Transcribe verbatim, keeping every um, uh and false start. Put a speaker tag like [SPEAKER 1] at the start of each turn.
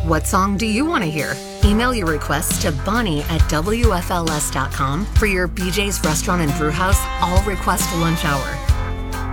[SPEAKER 1] What song do you want to hear? Email your requests to Bonnie at W F L S dot com for your B J's Restaurant and Brewhouse All Request Lunch Hour.